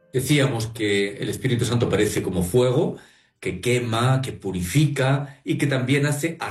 Decíamos que el Espíritu Santo aparece como fuego, que quema, que purifica y que también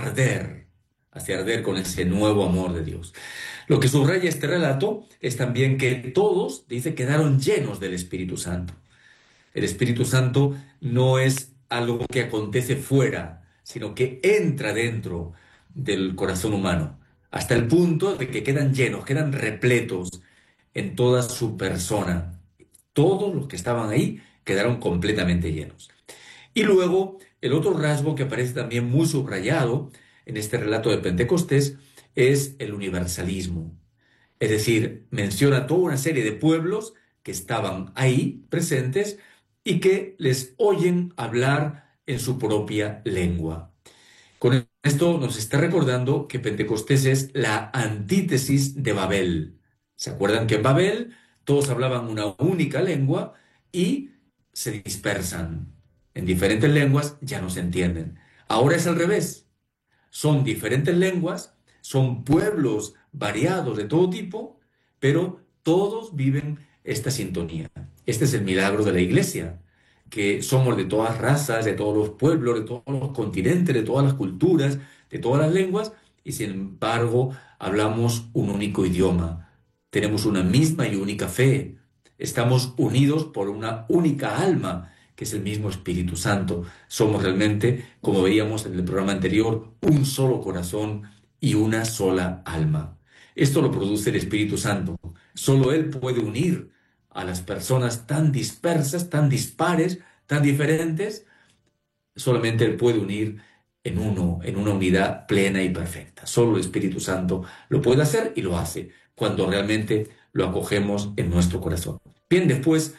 hace arder con ese nuevo amor de Dios. Lo que subraya este relato es también que todos, dice, quedaron llenos del Espíritu Santo. El Espíritu Santo no es algo que acontece fuera, sino que entra dentro del corazón humano, hasta el punto de que quedan llenos, quedan repletos en toda su persona. Todos los que estaban ahí quedaron completamente llenos. Y luego, el otro rasgo que aparece también muy subrayado en este relato de Pentecostés es el universalismo. Es decir, menciona toda una serie de pueblos que estaban ahí presentes y que les oyen hablar en su propia lengua. Con esto nos está recordando que Pentecostés es la antítesis de Babel. ¿Se acuerdan que en Babel todos hablaban una única lengua y se dispersan? En diferentes lenguas ya no se entienden. Ahora es al revés. Son diferentes lenguas, son pueblos variados de todo tipo, pero todos viven esta sintonía. Este es el milagro de la iglesia, que somos de todas razas, de todos los pueblos, de todos los continentes, de todas las culturas, de todas las lenguas, y sin embargo hablamos un único idioma. Tenemos una misma y única fe. Estamos unidos por una única alma, que es el mismo Espíritu Santo. Somos realmente, como veíamos en el programa anterior, un solo corazón y una sola alma. Esto lo produce el Espíritu Santo. Solo Él puede unir a las personas tan dispersas, tan dispares, tan diferentes. Solamente Él puede unir en uno, en una unidad plena y perfecta. Solo el Espíritu Santo lo puede hacer y lo hace cuando realmente lo acogemos en nuestro corazón. Bien, después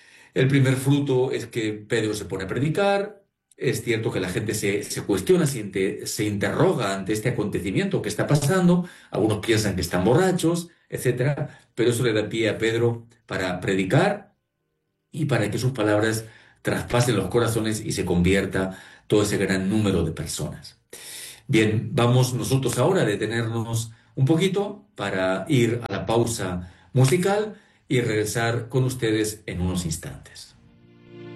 el primer fruto es que Pedro se pone a predicar. Es cierto que la gente se cuestiona, se interroga ante este acontecimiento que está pasando. Algunos piensan que están borrachos, etcétera, pero eso le da pie a Pedro para predicar y para que sus palabras traspasen los corazones y se convierta todo ese gran número de personas. Bien, vamos nosotros ahora a detenernos un poquito para ir a la pausa musical y regresar con ustedes en unos instantes.